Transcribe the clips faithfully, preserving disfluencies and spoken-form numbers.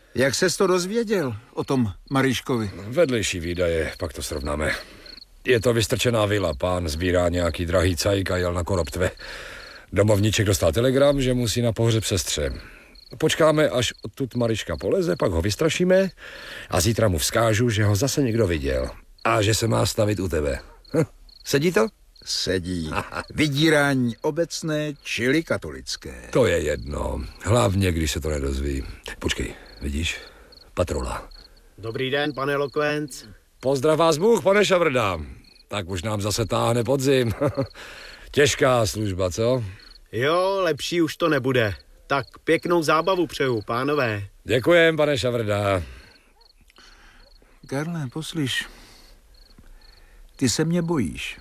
Jak ses to dozvěděl o tom Mariškovi? Vedlejší výdaje, pak to srovnáme. Je to vystrčená vila, pán sbírá nějaký drahý cajk a jel na Koroptve. Domovníček dostal telegram, že musí na pohřeb sestře. Počkáme, až odtud Mariška poleze, pak ho vystrašíme a zítra mu vzkážu, že ho zase někdo viděl a že se má stavit u tebe. Hm. Sedí to? Sedí. Vydírání obecné, čili katolické. To je jedno. Hlavně, když se to nedozví. Počkej, vidíš? Patrola. Dobrý den, pane Lokvenc. Pozdrav vás Bůh, pane Šavrda. Tak už nám zase táhne podzim. Těžká služba, co? Jo, lepší už to nebude. Tak pěknou zábavu přeju, pánové. Děkujem, pane Šavrda. Karle, poslyš. Ty se mě bojíš.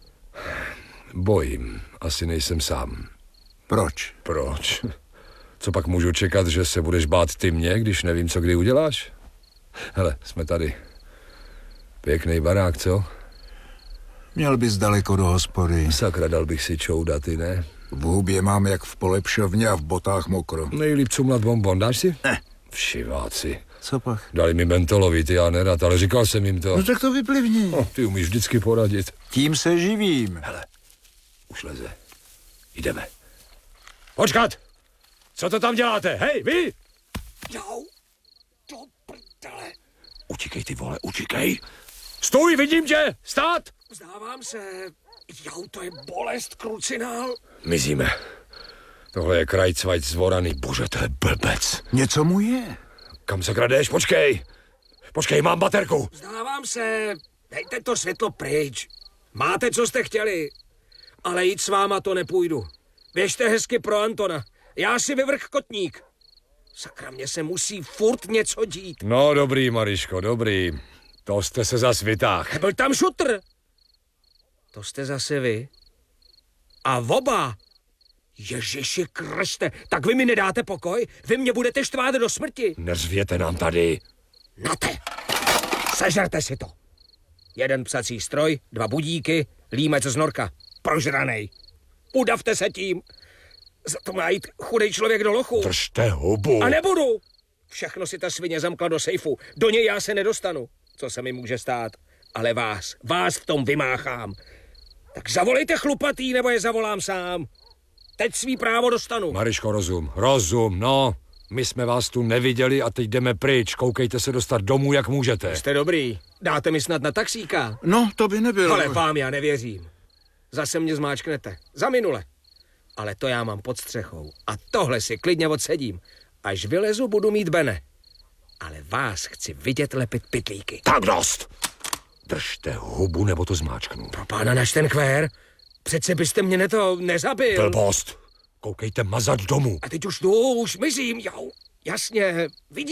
Bojím. Asi nejsem sám. Proč? Proč? Co pak můžu čekat, že se budeš bát ty mě, když nevím, co kdy uděláš? Hele, jsme tady. Pěkný barák, co? Měl bys daleko do hospody. Sakra, dal bych si čoudaty, ne? V hubě mám jak v polepšovně a v botách mokro. Nejlíp cumlat bonbon, dáš si? Ne. Všiváci. Co pak? Dali mi mentolový, ty já nerad, ale říkal jsem jim to. No tak to vyplivni. No, ty umíš vždycky poradit. Tím se živím. Hele, už leze. Jdeme. Počkat! Co to tam děláte? Hej, vy! Jau, to prdele. Utíkej, ty vole, utíkej. Stůj, vidím tě! Stát! Vzdávám se. Jau, to je bolest, krucinál. Mizíme. Tohle je krajcvajc z Vorany. Bože, to je blbec. Něco mu je. Kam se kradeš? Počkej. Počkej, mám baterku. Vzdávám se. Dejte to světlo pryč. Máte, co jste chtěli. Ale jít s váma to nepůjdu. Běžte hezky pro Antona. Já si vyvrch kotník. Sakra, mě se musí furt něco dít. No, dobrý, Mariško, dobrý. To jste se zas vytáh. Byl tam šutr. To jste zase vy. A oba. Ježiši Kriste, tak vy mi nedáte pokoj? Vy mě budete štvát do smrti. Neřvěte nám tady. Nate, sežerte si to. Jeden psací stroj, dva budíky, límec z norka. Prožranej. Udavte se tím. Za to má jít chudej člověk do lochu. Držte hubu. A nebudu. Všechno si ta svině zamkla do sejfu. Do něj já se nedostanu. Co se mi může stát? Ale vás, vás v tom vymáchám. Tak zavolejte chlupatý, nebo je zavolám sám. Teď svý právo dostanu. Mariško, rozum, rozum, no. My jsme vás tu neviděli a teď jdeme pryč. Koukejte se dostat domů, jak můžete. Jste dobrý. Dáte mi snad na taxíka? No, to by nebylo. Ale vám já nevěřím. Zase mě zmáčknete. Za minule. Ale to já mám pod střechou. A tohle si klidně odsedím. Až vylezu, budu mít bene. Ale vás chci vidět lepit pytlíky. Tak dost. Držte hubu, nebo to zmáčknu. Pro pána naš ten kvér. Přece byste mě neto nezabil. Blbost. Koukejte mazat domů. A teď už jdu, už mizím, jau. Jasně, vidíte.